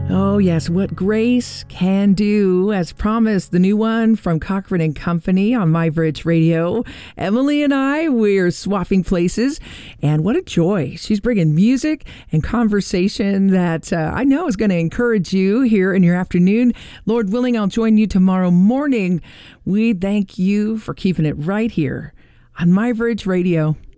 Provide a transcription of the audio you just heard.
Oh, yes, what grace can do. As promised, the new one from Cochran and Company on MyBridge Radio. Emily and I, we're swapping places, and what a joy. She's bringing music and conversation that I know is going to encourage you here in your afternoon. Lord willing, I'll join you tomorrow morning. We thank you for keeping it right here on MyBridge Radio.